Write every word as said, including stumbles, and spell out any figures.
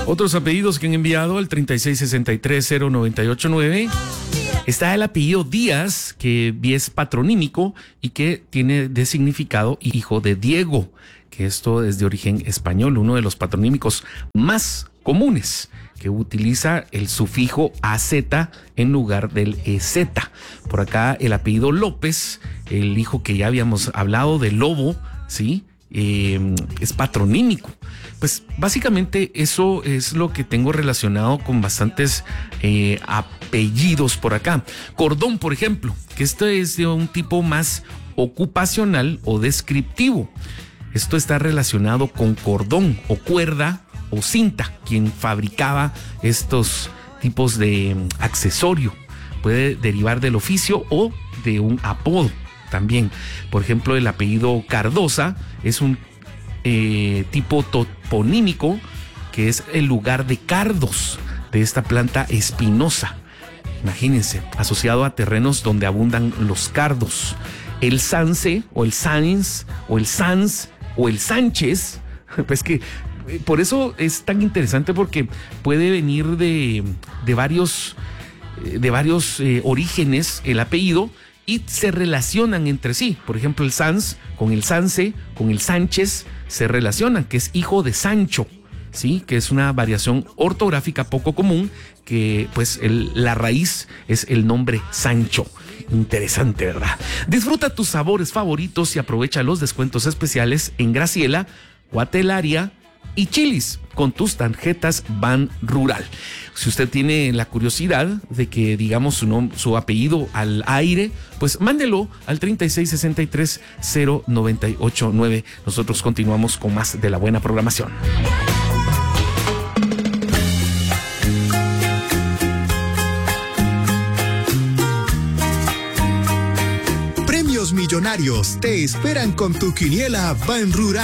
Otros apellidos que han enviado al treinta y seis sesenta y tres cero noventa y ocho nueve. Está el apellido Díaz, que es patronímico y que tiene de significado hijo de Diego, que esto es de origen español, uno de los patronímicos más comunes, que utiliza el sufijo A Z en lugar del E Z. Por acá el apellido López, el hijo que ya habíamos hablado de Lobo, ¿sí? Eh, es patronímico. Pues básicamente eso es lo que tengo relacionado con bastantes eh, apellidos por acá. Cordón, por ejemplo, que esto es de un tipo más ocupacional o descriptivo. Esto está relacionado con cordón o cuerda o cinta, quien fabricaba estos tipos de accesorio. Puede derivar del oficio o de un apodo también. Por ejemplo, el apellido Cardosa es un eh, tipo toponímico, que es el lugar de cardos de esta planta espinosa. Imagínense, asociado a terrenos donde abundan los cardos. El Sanse o el Sanz o el Sanz o el Sánchez, pues que por eso es tan interesante, porque puede venir de, de varios, de varios eh, orígenes el apellido y se relacionan entre sí. Por ejemplo, el Sanz con el Sanse, con el Sánchez, se relacionan, que es hijo de Sancho, ¿sí? Que es una variación ortográfica poco común, que pues el, la raíz es el nombre Sancho. Interesante, ¿verdad? Disfruta tus sabores favoritos y aprovecha los descuentos especiales en Graciela, Guatelaria y Chilis con tus tarjetas Ban Rural. Si usted tiene la curiosidad de que digamos su, nom- su apellido al aire, pues mándelo al treinta y seis sesenta y tres cero noventa y ocho nueve. Nosotros continuamos con más de la buena programación. Premios millonarios te esperan con tu quiniela Ban Rural.